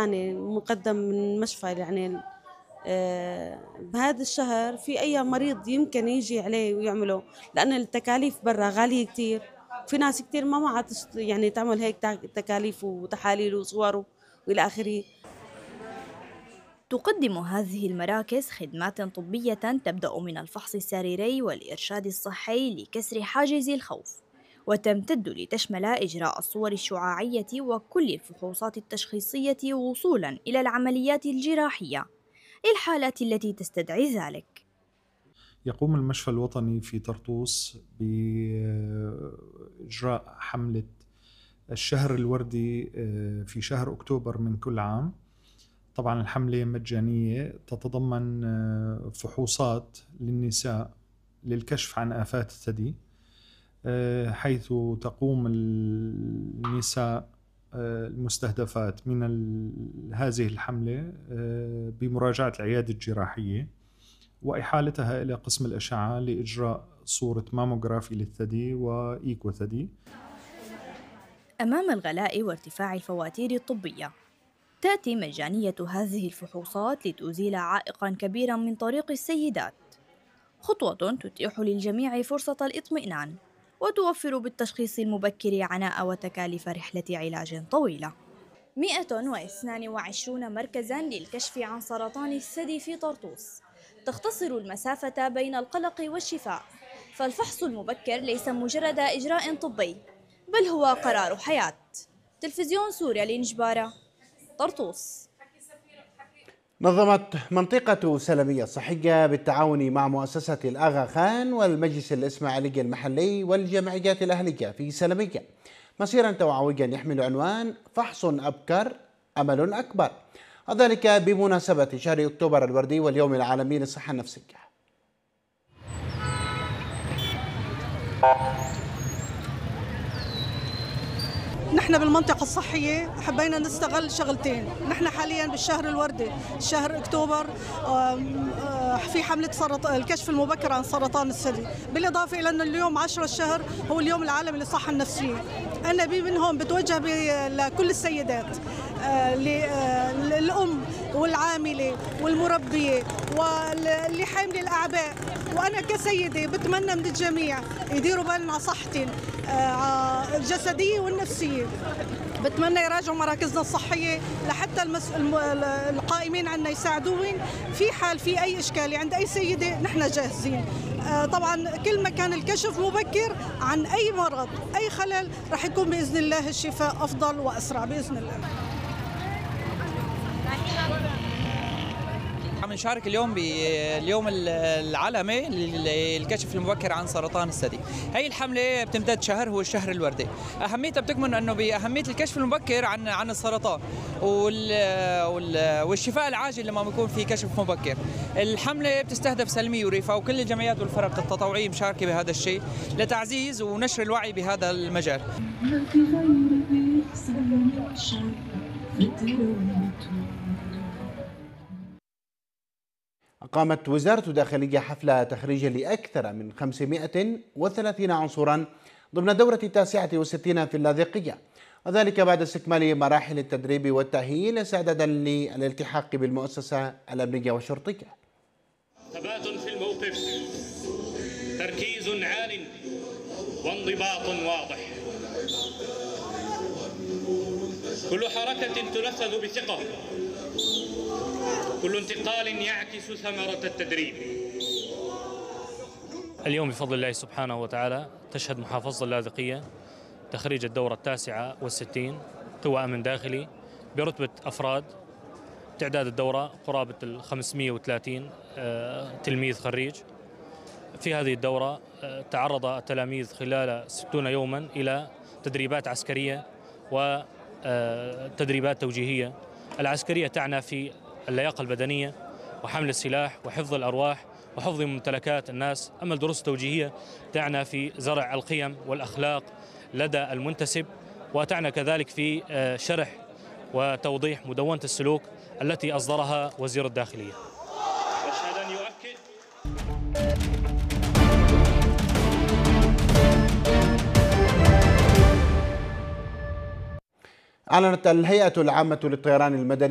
مجاني مقدم من المشفى. يعني بهذا الشهر في أي مريض يمكن يجي عليه ويعمله، لأن التكاليف برا غالية كتير. في ناس كتير ما معها يعني تعمل هيك تكاليف وتحاليل وصور وإلى آخره. تقدم هذه المراكز خدمات طبية تبدأ من الفحص السريري والإرشاد الصحي لكسر حاجز الخوف، وتمتد لتشمل إجراء الصور الشعاعية وكل الفحوصات التشخيصية وصولاً إلى العمليات الجراحية للحالات التي تستدعي ذلك. يقوم المشفى الوطني في طرطوس بإجراء حملة الشهر الوردي في شهر أكتوبر من كل عام. طبعا الحملة مجانية، تتضمن فحوصات للنساء للكشف عن آفات الثدي، حيث تقوم النساء المستهدفات من هذه الحملة بمراجعة العيادة الجراحية وإحالتها إلى قسم الأشعة لإجراء صورة ماموغرافي للثدي وإيكو ثدي. أمام الغلاء وارتفاع الفواتير الطبية، تأتي مجانية هذه الفحوصات لتزيل عائقاً كبيراً من طريق السيدات، خطوة تتيح للجميع فرصة الإطمئنان وتوفر بالتشخيص المبكر عناء وتكاليف رحلة علاج طويلة. 122 مركزاً للكشف عن سرطان الثدي في طرطوس تختصر المسافة بين القلق والشفاء، فالفحص المبكر ليس مجرد إجراء طبي بل هو قرار حياة. تلفزيون سوريا لنجبارة، طرطوس. نظمت منطقة سلمية الصحية بالتعاون مع مؤسسة الآغا خان والمجلس الإسماعيلي المحلي والجمعيات الأهلية في سلمية مسيرا توعويا يحمل عنوان فحص أبكر أمل أكبر، وذلك بمناسبة شهر أكتوبر الوردي واليوم العالمي للصحة النفسية. نحن بالمنطقة الصحية حبينا نستغل شغلتين. نحن حاليا بالشهر الوردي، شهر أكتوبر، في حملة الكشف المبكر عن سرطان الثدي، بالإضافة إلى أن اليوم 10 الشهر هو اليوم العالمي للصحة النفسية. أنا منهم بتوجه لكل السيدات، للأم والعاملة والمربية واللي حاملة الأعباء. وأنا كسيدة بتمنى من الجميع يديروا بالنا على صحتهم الجسدية والنفسية. بتمنى يراجعوا مراكزنا الصحية لحتى القائمين عنا يساعدوهم في حال في أي إشكالية عند أي سيدة. نحن جاهزين. طبعا كل ما كان الكشف مبكر عن أي مرض أي خلل رح يكون بإذن الله الشفاء أفضل وأسرع بإذن الله. عم نشارك اليوم باليوم العالمي للكشف المبكر عن سرطان الثدي. هي الحملة بتمتد شهر، هو الشهر الوردي. أهميتها بتكمن أنه بأهمية الكشف المبكر عن السرطان والشفاء العاجل لما بيكون في كشف مبكر. الحملة بتستهدف سلمية وريفة وكل الجمعيات والفرق التطوعية مشاركة بهذا الشيء لتعزيز ونشر الوعي بهذا المجال. أقامت وزارة الداخلية حفلة تخريج لأكثر من 530 عنصرا ضمن دورة 69 في اللاذقية، وذلك بعد استكمال مراحل التدريب والتأهيل استعدادا للالتحاق بالمؤسسة الأمنية والشرطية. ثبات في الموقف، تركيز عال، وانضباط واضح. كل حركة تنفذ بثقة، كل انتقال يعكس ثمرة التدريب. اليوم بفضل الله سبحانه وتعالى تشهد محافظة اللاذقية تخريج الدورة 69 قوى أمن داخلي برتبة أفراد. تعداد الدورة قرابة 530 تلميذ خريج. في هذه الدورة تعرض التلاميذ خلال 60 يوما إلى تدريبات عسكرية وتدريبات توجيهية. العسكرية تعنى في اللياقة البدنية وحمل السلاح وحفظ الأرواح وحفظ ممتلكات الناس، أما الدروس التوجيهية تعنى في زرع القيم والأخلاق لدى المنتسب، وتعنى كذلك في شرح وتوضيح مدونة السلوك التي أصدرها وزير الداخلية. أعلنت الهيئة العامة للطيران المدني